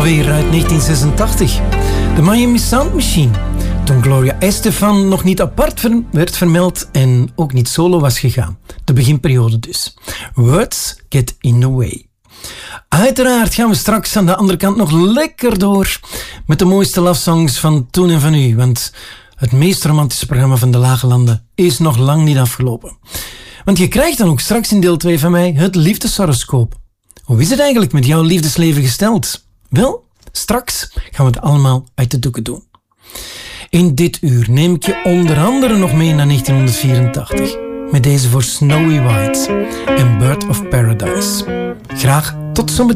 Alweer uit 1986. De Miami Sound Machine. Toen Gloria Estefan nog niet apart werd vermeld en ook niet solo was gegaan. De beginperiode dus. Words Get in the Way. Uiteraard gaan we straks aan de andere kant nog lekker door met de mooiste love songs van toen en van nu. Want het meest romantische programma van de Lage Landen is nog lang niet afgelopen. Want je krijgt dan ook straks in deel 2 van mij het liefdeshoroscoop. Hoe is het eigenlijk met jouw liefdesleven gesteld? Wel, straks gaan we het allemaal uit de doeken doen. In dit uur neem ik je onder andere nog mee naar 1984. Met deze voor Snowy White en Bird of Paradise. Graag tot zometeen.